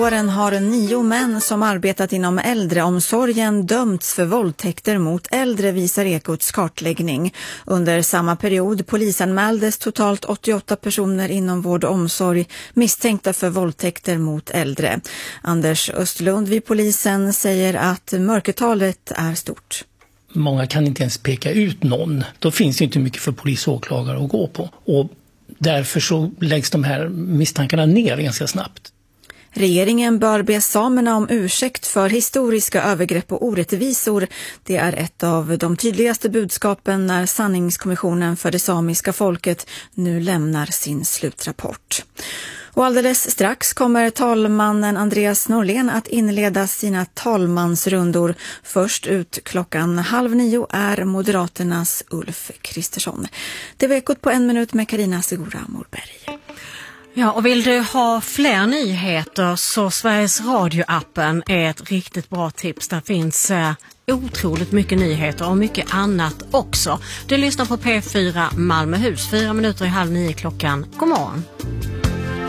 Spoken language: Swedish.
Åren har 9 män som arbetat inom äldreomsorgen dömts för våldtäkter mot äldre, visar Ekots kartläggning. Under samma period polisanmäldes totalt 88 personer inom vård och omsorg misstänkta för våldtäkter mot äldre. Anders Östlund vid polisen säger att mörkertalet är stort. Många kan inte ens peka ut någon. Då finns det inte mycket för polis och åklagare att gå på. Och därför så läggs de här misstankarna ner ganska snabbt. Regeringen bör be samerna om ursäkt för historiska övergrepp och orättvisor. Det är ett av de tydligaste budskapen när sanningskommissionen för det samiska folket nu lämnar sin slutrapport. Och alldeles strax kommer talmannen Andreas Norlén att inleda sina talmansrundor. Först ut 8:30 är Moderaternas Ulf Kristersson. Det var Ekot på 1 minut med Carina Segura Morberg. Ja, och vill du ha fler nyheter så Sveriges Radio-appen är ett riktigt bra tips. Där finns otroligt mycket nyheter och mycket annat också. Du lyssnar på P4 Malmöhus, 4 minuter i 8:30 klockan. God morgon.